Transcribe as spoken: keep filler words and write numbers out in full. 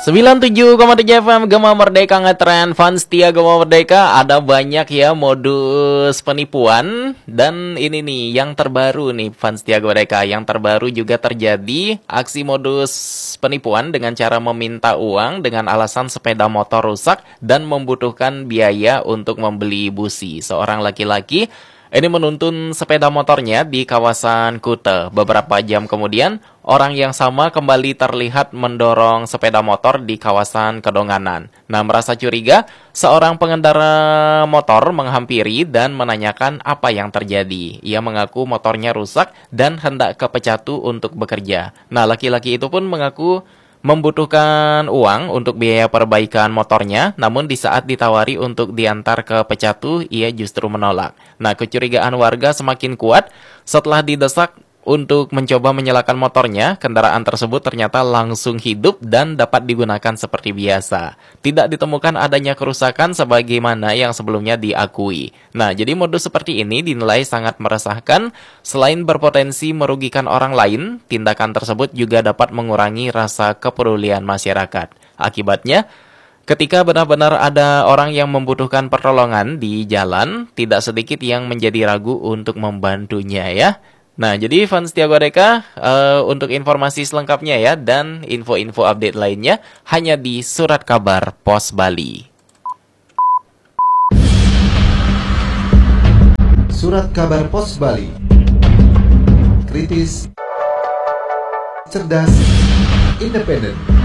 sembilan puluh tujuh koma tujuh F M Gema Merdeka ngetren, fans setia Gema Merdeka. Ada banyak ya modus penipuan. Dan ini nih yang terbaru nih fans setia Gema Merdeka. Yang terbaru juga terjadi aksi modus penipuan dengan cara meminta uang dengan alasan sepeda motor rusak dan membutuhkan biaya untuk membeli busi. Seorang laki-laki ini menuntun sepeda motornya di kawasan Kute. Beberapa jam kemudian, orang yang sama kembali terlihat mendorong sepeda motor di kawasan Kedonganan. Nah, merasa curiga, seorang pengendara motor menghampiri dan menanyakan apa yang terjadi. Ia mengaku motornya rusak dan hendak ke Pecatu untuk bekerja. Nah, laki-laki itu pun mengaku membutuhkan uang untuk biaya perbaikan motornya, namun di saat ditawari untuk diantar ke Pecatu, ia justru menolak. Nah, kecurigaan warga semakin kuat setelah didesak untuk mencoba menyalakan motornya. Kendaraan tersebut ternyata langsung hidup dan dapat digunakan seperti biasa. Tidak ditemukan adanya kerusakan sebagaimana yang sebelumnya diakui. Nah, jadi modus seperti ini dinilai sangat meresahkan. Selain berpotensi merugikan orang lain, tindakan tersebut juga dapat mengurangi rasa kepedulian masyarakat. Akibatnya, ketika benar-benar ada orang yang membutuhkan pertolongan di jalan, tidak sedikit yang menjadi ragu untuk membantunya ya. Nah, jadi fans setia Godeka, uh, untuk informasi selengkapnya ya, dan info-info update lainnya, hanya di Surat Kabar Pos Bali. Surat Kabar Pos Bali. Kritis, cerdas, independen.